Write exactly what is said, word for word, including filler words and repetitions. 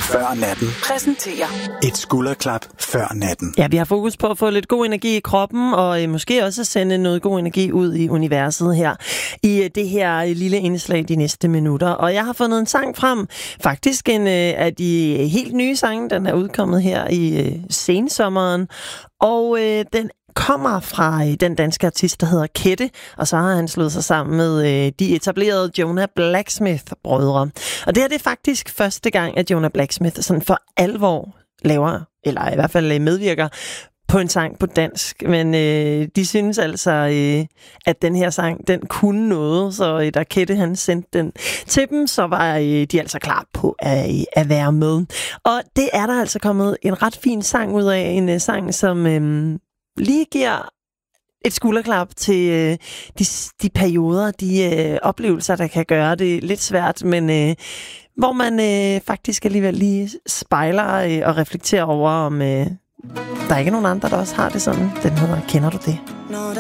før natten præsenterer et skulderklap før natten. Ja, vi har fokus på at få lidt god energi i kroppen, og øh, måske også sende noget god energi ud i universet her, i øh, det her lille indslag de næste minutter. Og jeg har fundet en sang frem, faktisk en øh, af de helt nye sange, den er udkommet her i øh, sensommeren, og øh, den kommer fra øh, den danske artist, der hedder Kette, og så har han slået sig sammen med øh, de etablerede Jonah Blacksmith-brødre. Og det her det er faktisk første gang, at Jonah Blacksmith sådan for alvor laver, eller i hvert fald medvirker på en sang på dansk. Men øh, de synes altså, øh, at den her sang, den kunne noget, så øh, da Kette han sendte den til dem, så var øh, de altså klar på at, at være med. Og det er der altså kommet en ret fin sang ud af, en øh, sang, som øh, lige giver et skulderklap til øh, de, de perioder, de øh, oplevelser, der kan gøre det lidt svært, men øh, hvor man øh, faktisk alligevel lige spejler øh, og reflekterer over, om øh, der er ikke nogen andre, der også har det sådan. Den hedder Kender du det?